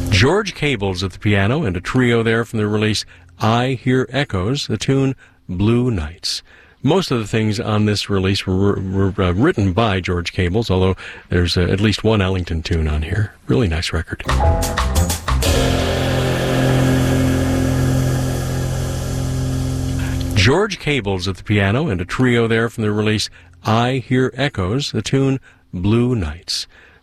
George Cables at the piano, and a trio there from the release I Hear Echoes, the tune Blue Nights. Most of the things on this release were written by George Cables, although there's at least one Ellington tune on here. Really nice record. George Cables at the piano, and a trio there from the release I Hear Echoes, the tune Blue Nights.